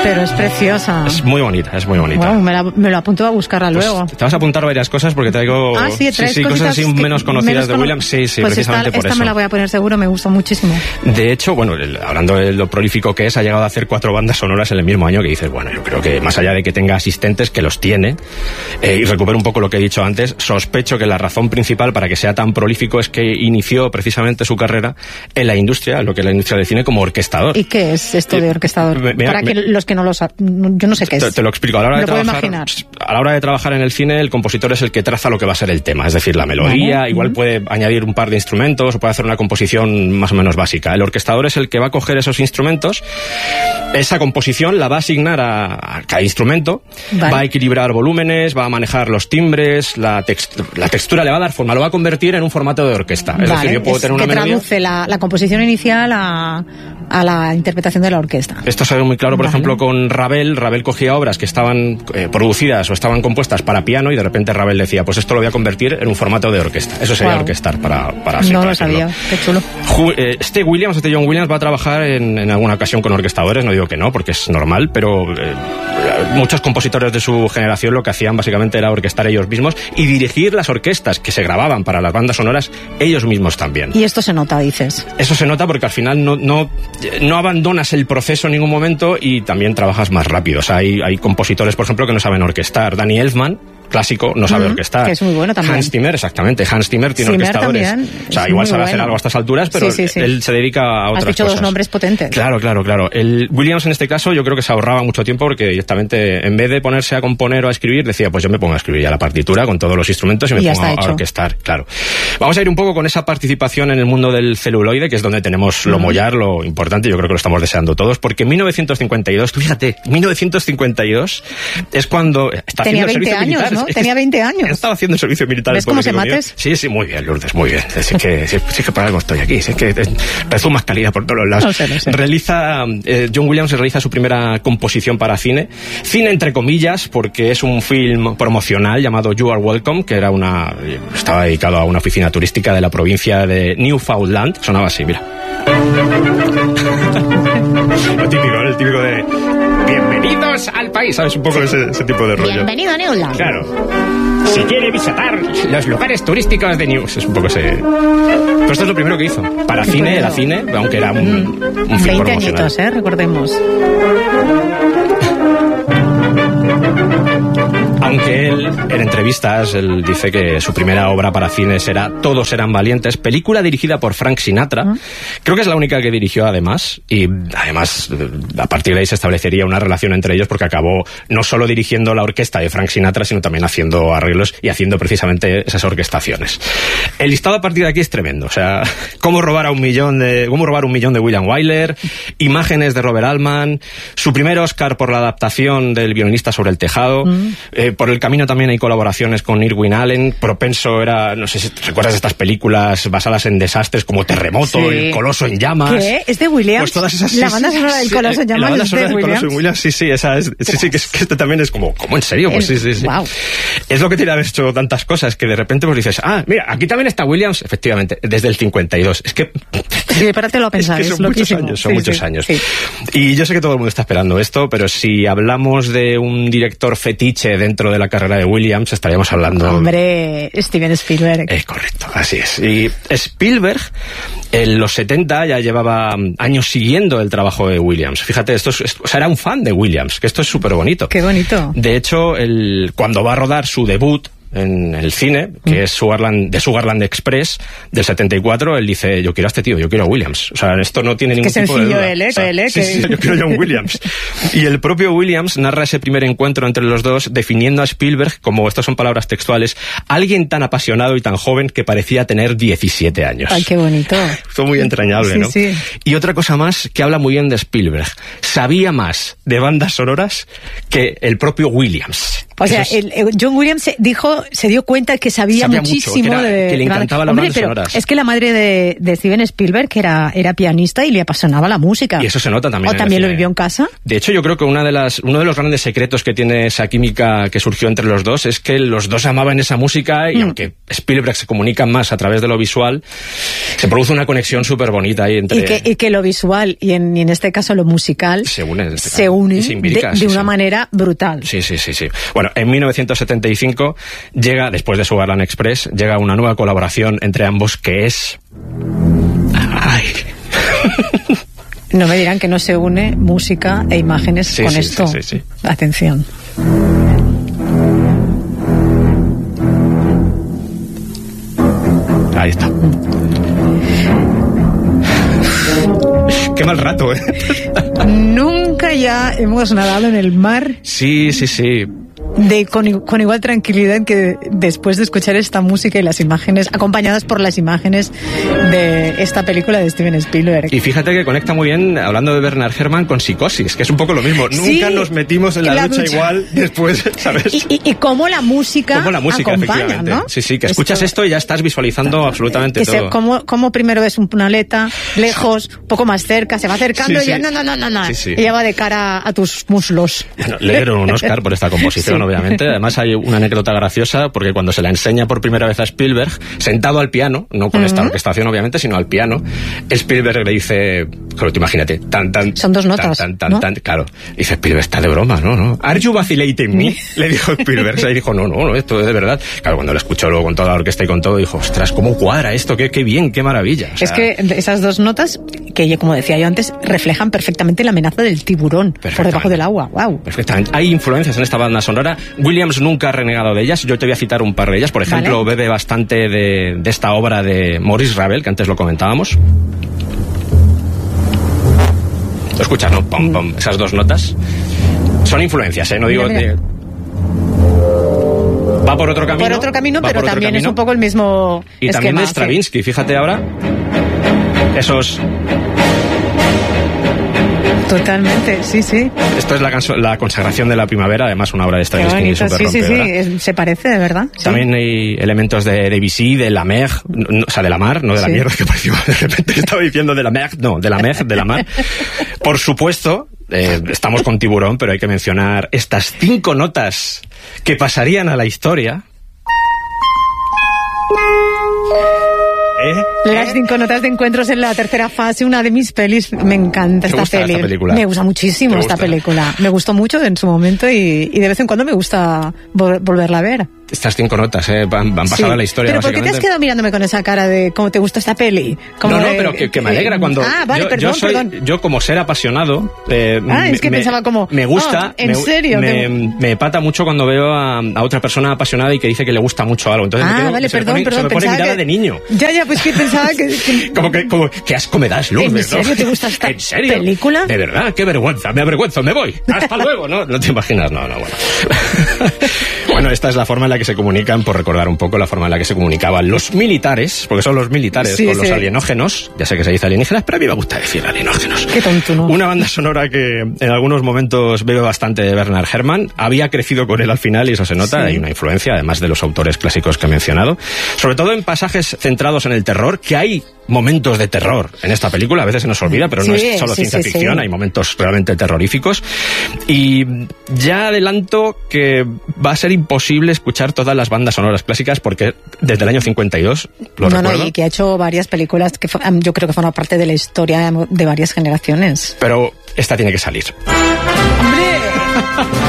Pero es preciosa. Es muy bonita, es muy bonita. Bueno, me lo apunto a buscarla luego. Te vas a apuntar varias cosas porque traigo cosas así menos conocidas de Williams. Sí, pues precisamente por eso. Esta me la voy a poner seguro, me gusta muchísimo. De hecho, bueno, hablando de lo prolífico que es, ha llegado a hacer 4 bandas sonoras en el mismo año que dices, bueno, yo creo que más allá de que tenga asistentes, que los tiene, y recupero un poco lo que he dicho antes, sospecho que la razón principal para que sea tan prolífico es que inició precisamente su carrera en la industria, lo que es la industria del cine, como orquestador. ¿Y qué es esto de orquestador? Para que los que no lo saben, yo no sé qué es. Te lo explico. A la hora de trabajar en el cine, el compositor es el que traza lo que va a ser el tema, es decir, la melodía, igual puede añadir un par de instrumentos o puede hacer una composición más o menos básica. El orquestador es el que va a coger esos instrumentos, esa composición la va a asignar a cada instrumento, va a equilibrar volúmenes, va a manejar los timbres, la textura le va a dar forma, lo va a convertir en un formato de orquesta. Es decir, yo puedo tener una melodía... traduce la composición inicial a la interpretación de la orquesta. Esto se ve muy claro, por ejemplo, con Ravel. Ravel cogía obras que estaban producidas o estaban compuestas para piano y de repente Ravel decía, pues esto lo voy a convertir en un formato de orquesta. Eso sería orquestar para no lo sabía, qué chulo. Este John Williams va a trabajar en alguna ocasión con orquestadores, no digo que no, porque es normal, pero muchos compositores de su generación lo que hacían básicamente era orquestar ellos mismos y dirigir las orquestas que se grababan para las bandas sonoras ellos mismos también. Y esto se nota, dices. Eso se nota porque al final no abandonas el proceso en ningún momento y también trabajas más rápido. O sea, hay compositores, por ejemplo, que no saben orquestar. Danny Elfman, clásico, no sabe orquestar. Que es muy bueno también. Hans Zimmer, exactamente. Hans Zimmer tiene orquestadores. También. O sea, igual sabe hacer algo a estas alturas, pero él se dedica a otras cosas. Has dicho 2 nombres potentes. Claro. El Williams, en este caso, yo creo que se ahorraba mucho tiempo porque directamente, en vez de ponerse a componer o a escribir, decía, pues yo me pongo a escribir ya la partitura con todos los instrumentos y me pongo a orquestar. Claro. Vamos a ir un poco con esa participación en el mundo del celuloide, que es donde tenemos lo mollar, lo importante, yo creo que lo estamos deseando todos, porque en 1952, tú fíjate, 1952 es cuando está Tenía haciendo 20 años, militar, ¿no? Tenía 20 años. Estaba haciendo el servicio militar. ¿Ves cómo se mates? Sí, muy bien, Lourdes, muy bien. Es que por algo estoy aquí. Es que resumas calidad por todos los lados. No sé. John Williams realiza su primera composición para cine. Cine entre comillas, porque es un film promocional llamado You Are Welcome, que estaba dedicado a una oficina turística de la provincia de Newfoundland. Sonaba así, mira. El típico de... Bienvenidos al país, ¿sabes? Un poco ese tipo de rollo. Bienvenido a Newland. Claro. Si quiere visitar los lugares turísticos de News. Es un poco ese... Pero esto es lo primero que hizo. Para cine, era cine, aunque era un film 20 añitos, recordemos. Aunque él, en entrevistas, él dice que su primera obra para cine será Todos eran valientes, película dirigida por Frank Sinatra. Creo que es la única que dirigió además, y además a partir de ahí se establecería una relación entre ellos porque acabó no solo dirigiendo la orquesta de Frank Sinatra, sino también haciendo arreglos y haciendo precisamente esas orquestaciones. El listado a partir de aquí es tremendo, o sea, cómo robar un millón de William Wyler, imágenes de Robert Altman, su primer Oscar por la adaptación del Violinista sobre el tejado. Por el camino también hay colaboraciones con Irwin Allen. Propenso era, no sé si te recuerdas de estas películas basadas en desastres como Terremoto, El Coloso en llamas. ¿Qué? ¿Es de Williams? Pues todas esas, la banda sonora del Coloso en llamas. La banda sonora del Coloso en Williams, esa es. Sí, que este también es como en serio, pues sí. Wow. Es lo que tiene haber hecho tantas cosas que de repente pues dices, mira, aquí también está Williams, efectivamente, desde el 52. Es que... Sí, párate a pensar, es que son muchos años. Sí. Y yo sé que todo el mundo está esperando esto, pero si hablamos de un director fetiche dentro de la carrera de Williams, estaríamos hablando... Hombre, Steven Spielberg. Es correcto, así es. Y Spielberg, en los 70 ya llevaba años siguiendo el trabajo de Williams. Fíjate, era un fan de Williams, que esto es súper bonito. Qué bonito. De hecho, cuando va a rodar su debut en el cine, que es Sugarland Express del 74, él dice, yo quiero a este tío, yo quiero a Williams. O sea, esto no tiene ningún tipo de duda. Qué sencillo Sí, yo quiero a John Williams. Y el propio Williams narra ese primer encuentro entre los dos definiendo a Spielberg como, estas son palabras textuales, alguien tan apasionado y tan joven que parecía tener 17 años. Ay, qué bonito. Fue muy entrañable, ¿no? Sí. Y otra cosa más que habla muy bien de Spielberg. Sabía más de bandas sonoras que el propio Williams. O sea, John Williams se dio cuenta que sabía muchísimo mucho, que le encantaba las bandas sonoras. Es que la madre de Steven Spielberg era pianista y le apasionaba la música. Y eso se nota también. ¿O también lo vivió en casa? De hecho, yo creo que uno de los grandes secretos que tiene esa química que surgió entre los dos es que los dos amaban esa música y aunque Spielberg se comunica más a través de lo visual, se produce una conexión súper bonita ahí entre... Y que lo visual y en este caso lo musical se unen de una manera brutal. Sí. Bueno, en 1975 llega, después de Sugarland Express, llega una nueva colaboración entre ambos que es... ¡Ay! No me dirán que no se une música e imágenes con esto. Sí. Atención. Ahí está. Qué mal rato, ¿eh? Nunca ya hemos nadado en el mar. Sí. Con igual tranquilidad que después de escuchar esta música y las imágenes, acompañadas por las imágenes de esta película de Steven Spielberg. Y fíjate que conecta muy bien, hablando de Bernard Herrmann, con Psicosis, que es un poco lo mismo. Nunca nos metimos en la ducha igual después, ¿sabes? Y cómo la música acompaña, efectivamente. ¿no? Sí, que escuchas esto y ya estás visualizando absolutamente todo. Cómo primero ves una aleta lejos, un poco más cerca, se va acercando y ya no. Sí. Y ya va de cara a tus muslos. Bueno, le dieron un Oscar por esta composición, obviamente. Además hay una anécdota graciosa porque cuando se la enseña por primera vez a Spielberg, sentado al piano, no con esta orquestación obviamente, sino al piano, Spielberg le dice, claro, tú imagínate, son dos notas, ¿no? Claro. Dice Spielberg, está de broma, ¿no? ¿Are you vacillating me? Le dijo Spielberg, y dijo, no, esto es de verdad. Claro, cuando lo escuchó luego con toda la orquesta y con todo, dijo, ostras, ¿cómo cuadra esto? Qué bien, qué maravilla. O sea, es que esas dos notas, que como decía yo antes, reflejan perfectamente la amenaza del tiburón por debajo del agua. ¡Wow! Perfectamente. Hay influencias en esta banda sonora. Williams nunca ha renegado de ellas. Yo te voy a citar un par de ellas. Por ejemplo, bebe bastante de esta obra de Maurice Ravel, que antes lo comentábamos. ¿Lo escuchas, no? Pom, pom. Esas dos notas. Son influencias, ¿eh? No digo... Mira. Va por otro camino. Por otro camino, pero también es un poco el mismo y esquema, también de Stravinsky, fíjate ahora. Esos... Totalmente, sí. Esto es la consagración de la primavera, además una obra de Stravinsky súper rompedora. Sí, se parece, de verdad. También hay elementos de Debussy, de la mer, o sea, de la mar, no de la mierda, que pareció de repente que estaba diciendo de la mer, no, de la mer, de la mar. Por supuesto, estamos con Tiburón, pero hay que mencionar estas 5 notas que pasarían a la historia. Las 5 notas de encuentros en la tercera fase, una de mis pelis. Me encanta esta película. Me gusta muchísimo esta película. Me gustó mucho en su momento y de vez en cuando me gusta volverla a ver. Estas 5 notas han pasado a la historia, ¿Pero por qué te has quedado mirándome con esa cara de cómo te gusta esta peli? No, pero que me alegra cuando... perdón. Yo como ser apasionado... es que pensaba como... Me gusta... ¿en serio? Me pata mucho cuando veo a otra persona apasionada y que dice que le gusta mucho algo. Entonces perdón. Se me pone mirada de niño. Ya, pues que pensaba que... como qué asco me das, Lourdes. ¿En serio te gusta esta película? De verdad, qué vergüenza. Me avergüenzo, me voy. Hasta luego, ¿no? No te imaginas, no, bueno. Bueno, esta es la forma en la que se comunican, por recordar un poco la forma en la que se comunicaban los militares, porque son los militares con los alienógenos. Ya sé que se dice alienígenas, pero a mí me gusta decir alienógenos. Qué tonto, ¿no? Una banda sonora que en algunos momentos bebe bastante de Bernard Herrmann. Había crecido con él al final y eso se nota. Hay una influencia, además de los autores clásicos que he mencionado. Sobre todo en pasajes centrados en el terror, que hay momentos de terror en esta película. A veces se nos olvida, pero no es solo ciencia ficción. Hay momentos realmente terroríficos. Y ya adelanto que va a ser imposible escuchar todas las bandas sonoras clásicas porque desde el año 52 lo recuerdo. Y que ha hecho varias películas que yo creo que forman parte de la historia de varias generaciones. Pero esta tiene que salir. ¡Hombre!